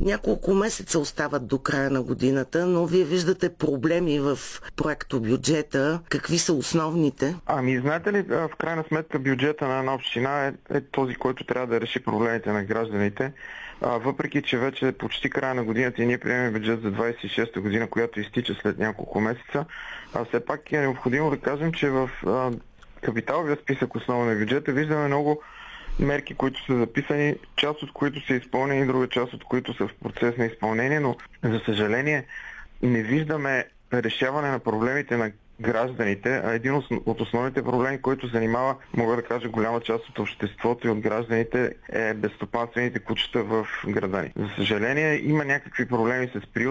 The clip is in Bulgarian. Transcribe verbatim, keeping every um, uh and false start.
Няколко месеца остават до края на годината, но вие виждате проблеми в проектобюджета. Какви са основните? Ами, знаете ли, в крайна сметка бюджета на една община е, е този, който трябва да реши проблемите на гражданите. А, въпреки, че вече е почти края на годината и ние приемем бюджет за двадесет и шеста година, която изтича след няколко месеца, а все пак е необходимо да кажем, че в а, капиталовия списък основно на бюджета виждаме много мерки, които са записани, част от които са изпълнени, друга част от които са в процес на изпълнение, но за съжаление не виждаме решаване на проблемите на гражданите, а един от основните проблеми, който занимава, мога да кажа, голяма част от обществото и от гражданите, е безстопанствените кучета в града ни. За съжаление има някакви проблеми с приют.